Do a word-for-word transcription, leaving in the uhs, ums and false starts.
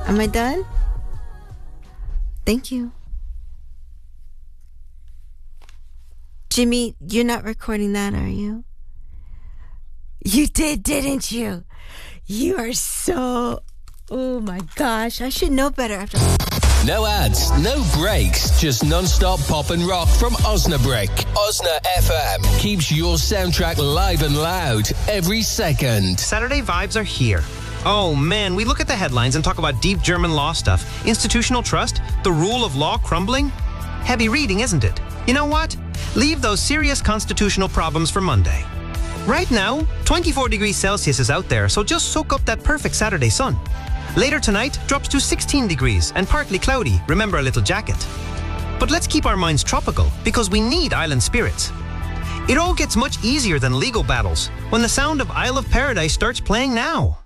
Am I done? Thank you. Jimmy, you're not recording that, are you? You did, didn't you? You are so... Oh my gosh, I should know better after... No ads, no breaks, just non-stop pop and rock from Osnabrück. Osna F M keeps your soundtrack live and loud every second. Saturday vibes are here. Oh man, we look at the headlines and talk about deep German law stuff. Institutional trust, the rule of law crumbling. Heavy reading, isn't it? You know what? Leave those serious constitutional problems for Monday. Right now, twenty-four degrees Celsius is out there, so just soak up that perfect Saturday sun. Later tonight, drops to sixteen degrees and partly cloudy. Remember a little jacket. But let's keep our minds tropical, because we need island spirits. It all gets much easier than legal battles when the sound of Isle of Paradise starts playing now.